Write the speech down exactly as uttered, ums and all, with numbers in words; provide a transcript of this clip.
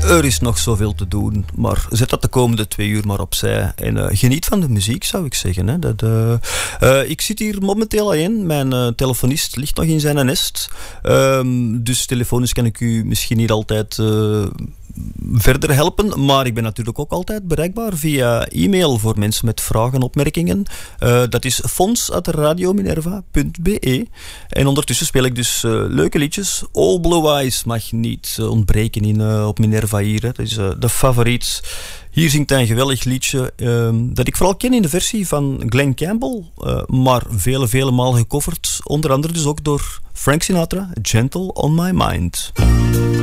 Er is nog zoveel te doen, maar zet dat de komende twee uur maar opzij. En uh, geniet van de muziek, zou ik zeggen. Hè. Dat, uh, uh, ik zit hier momenteel alleen. Mijn uh, telefonist ligt nog in zijn nest. Um, dus telefonisch kan ik u misschien niet altijd uh, verder helpen. Maar ik ben natuurlijk ook altijd bereikbaar via e-mail voor mensen met vragen en opmerkingen. Uh, dat is fons at radiominerva punt be. En ondertussen speel ik dus uh, leuke liedjes. All Blue Eyes mag niet uh, ontbreken in, uh, op Minerva hier. Hè. Dat is uh, de favoriet. Hier zingt hij een geweldig liedje uh, dat ik vooral ken in de versie van Glen Campbell, uh, maar vele, vele maal gecoverd. Onder andere dus ook door Frank Sinatra, Gentle on My Mind.